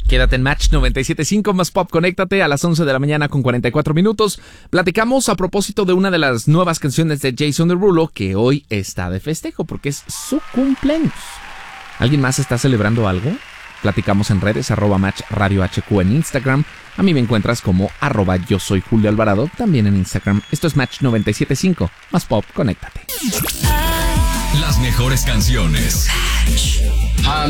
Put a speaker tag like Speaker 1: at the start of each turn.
Speaker 1: Quédate en Match 97.5 más Pop, conéctate a las 11 de la mañana con 44 minutos. Platicamos a propósito de una de las nuevas canciones de Jason Derulo que hoy está de festejo porque es su cumpleaños. ¿Alguien más está celebrando algo? Platicamos en redes, @Match Radio HQ en Instagram. A mí me encuentras como @Yo Soy Julio Alvarado, también en Instagram. Esto es Match 97.5 más Pop, conéctate.
Speaker 2: Las mejores canciones.